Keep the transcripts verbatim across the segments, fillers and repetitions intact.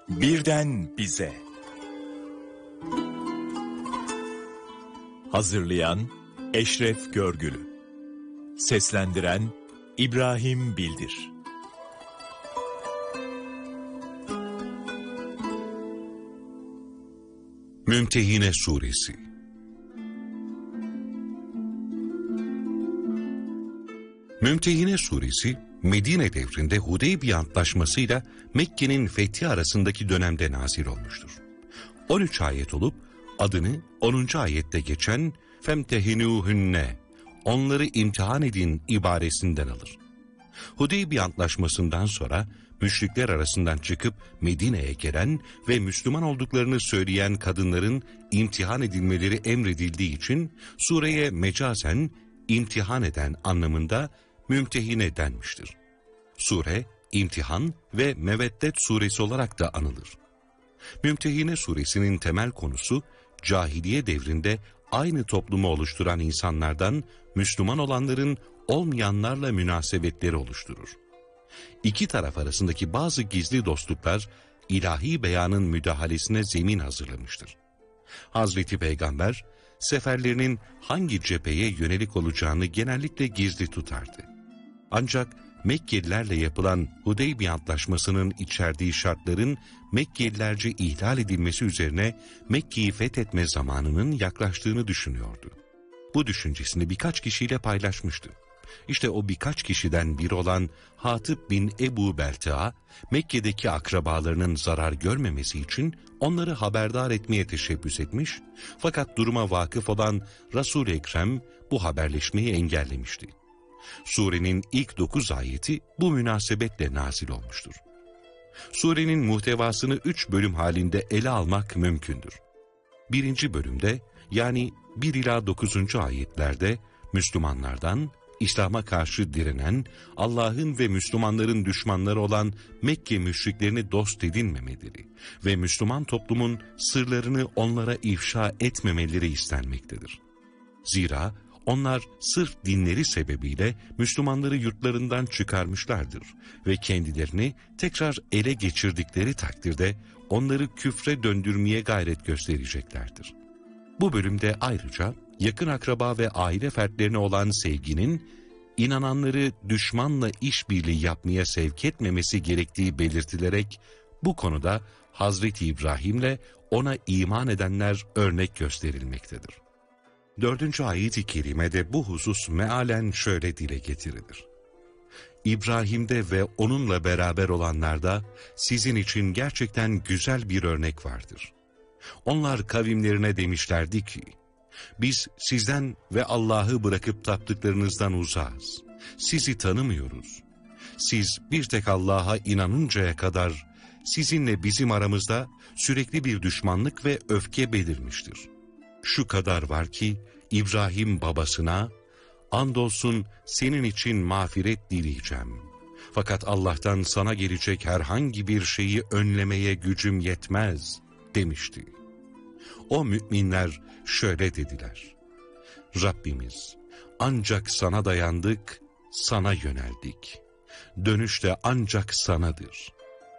Birden bize. Hazırlayan Eşref Görgülü. Seslendiren İbrahim Bildir. Mümtehine Suresi. Mümtehine Suresi, Medine devrinde Hudeybiye Antlaşması'yla Mekke'nin fethi arasındaki dönemde nazil olmuştur. on üç ayet olup adını onuncu ayette geçen femtehinuhunne, onları imtihan edin ibaresinden alır. Hudeybiye Antlaşması'ndan sonra müşrikler arasından çıkıp Medine'ye gelen ve Müslüman olduklarını söyleyen kadınların imtihan edilmeleri emredildiği için sureye mecazen imtihan eden anlamında Mümtehine denmiştir. Sure, imtihan ve Meveddet suresi olarak da anılır. Mümtehine suresinin temel konusu, cahiliye devrinde aynı toplumu oluşturan insanlardan Müslüman olanların olmayanlarla münasebetleri oluşturur. İki taraf arasındaki bazı gizli dostluklar, ilahi beyanın müdahalesine zemin hazırlamıştır. Hazreti Peygamber, seferlerinin hangi cepheye yönelik olacağını genellikle gizli tutardı. Ancak Mekkelilerle yapılan Hudeybiye Antlaşması'nın içerdiği şartların Mekkelilerce ihlal edilmesi üzerine Mekke'yi fethetme zamanının yaklaştığını düşünüyordu. Bu düşüncesini birkaç kişiyle paylaşmıştı. İşte o birkaç kişiden biri olan Hatip bin Ebu Belta'a, Mekke'deki akrabalarının zarar görmemesi için onları haberdar etmeye teşebbüs etmiş, fakat duruma vakıf olan Resul-i Ekrem bu haberleşmeyi engellemişti. Surenin ilk dokuz ayeti bu münasebetle nazil olmuştur. Surenin muhtevasını üç bölüm halinde ele almak mümkündür. Birinci bölümde, yani bir ila dokuzuncu ayetlerde Müslümanlardan, İslam'a karşı direnen, Allah'ın ve Müslümanların düşmanları olan Mekke müşriklerini dost edinmemeleri ve Müslüman toplumun sırlarını onlara ifşa etmemeleri istenmektedir. Zira onlar sırf dinleri sebebiyle Müslümanları yurtlarından çıkarmışlardır ve kendilerini tekrar ele geçirdikleri takdirde onları küfre döndürmeye gayret göstereceklerdir. Bu bölümde ayrıca yakın akraba ve aile fertlerine olan sevginin, inananları düşmanla işbirliği yapmaya sevk etmemesi gerektiği belirtilerek, bu konuda Hazreti İbrahim'le ona iman edenler örnek gösterilmektedir. Dördüncü ayet-i kerimede bu husus mealen şöyle dile getirilir. İbrahim'de ve onunla beraber olanlarda sizin için gerçekten güzel bir örnek vardır. Onlar kavimlerine demişlerdi ki, biz sizden ve Allah'ı bırakıp taptıklarınızdan uzağız. Sizi tanımıyoruz. Siz bir tek Allah'a inanıncaya kadar sizinle bizim aramızda sürekli bir düşmanlık ve öfke belirmiştir. Şu kadar var ki İbrahim babasına, andolsun senin için mağfiret dileyeceğim. Fakat Allah'tan sana gelecek herhangi bir şeyi önlemeye gücüm yetmez demişti. O müminler şöyle dediler: Rabbimiz, ancak sana dayandık, sana yöneldik. Dönüş de ancak sanadır.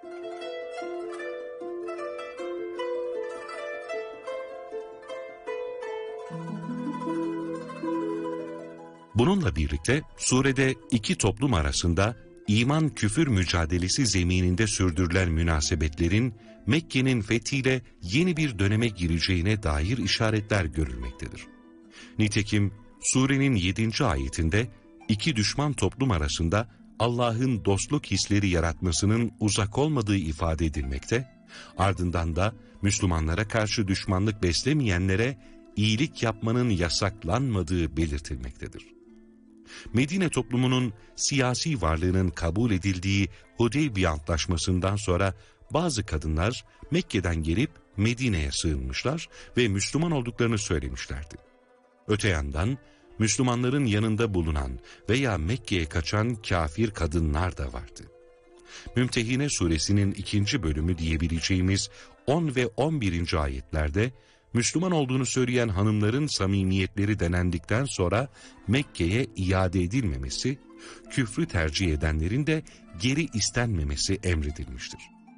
Bununla birlikte surede iki toplum arasında iman küfür mücadelesi zemininde sürdürülen münasebetlerin Mekke'nin fethiyle yeni bir döneme gireceğine dair işaretler görülmektedir. Nitekim surenin yedinci ayetinde iki düşman toplum arasında Allah'ın dostluk hisleri yaratmasının uzak olmadığı ifade edilmekte, ardından da Müslümanlara karşı düşmanlık beslemeyenlere iyilik yapmanın yasaklanmadığı belirtilmektedir. Medine toplumunun siyasi varlığının kabul edildiği Hudeybiye Antlaşması'ndan sonra bazı kadınlar Mekke'den gelip Medine'ye sığınmışlar ve Müslüman olduklarını söylemişlerdi. Öte yandan Müslümanların yanında bulunan veya Mekke'ye kaçan kafir kadınlar da vardı. Mümtehine suresinin ikinci bölümü diyebileceğimiz on ve on birinci ayetlerde Müslüman olduğunu söyleyen hanımların samimiyetleri denendikten sonra Mekke'ye iade edilmemesi, küfrü tercih edenlerin de geri istenmemesi emredilmiştir.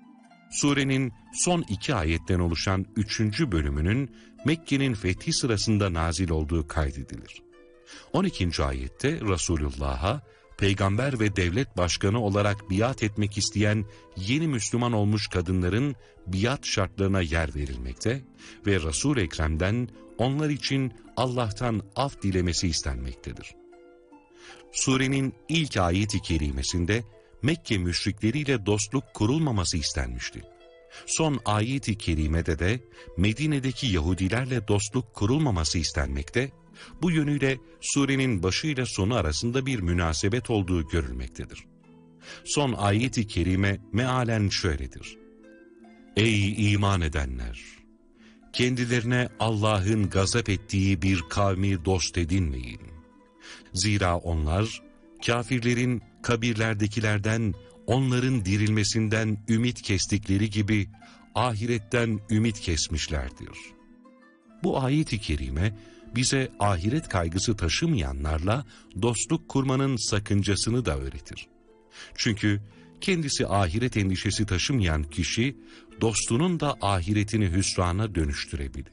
Surenin son iki ayetten oluşan üçüncü bölümünün Mekke'nin fethi sırasında nazil olduğu kaydedilir. on ikinci ayette Resulullah'a peygamber ve devlet başkanı olarak biat etmek isteyen yeni Müslüman olmuş kadınların biat şartlarına yer verilmekte ve Resul-i Ekrem'den onlar için Allah'tan af dilemesi istenmektedir. Surenin ilk ayet-i kerimesinde Mekke müşrikleriyle dostluk kurulmaması istenmişti. Son ayet-i kerimede de Medine'deki Yahudilerle dostluk kurulmaması istenmekte, bu yönüyle surenin başı ile sonu arasında bir münasebet olduğu görülmektedir. Son ayet-i kerime mealen şöyledir: Ey iman edenler! Kendilerine Allah'ın gazap ettiği bir kavmi dost edinmeyin. Zira onlar, kafirlerin kabirlerdekilerden, onların dirilmesinden ümit kestikleri gibi ahiretten ümit kesmişlerdir. Bu ayet-i kerime bize ahiret kaygısı taşımayanlarla dostluk kurmanın sakıncasını da öğretir. Çünkü kendisi ahiret endişesi taşımayan kişi dostunun da ahiretini hüsrana dönüştürebilir.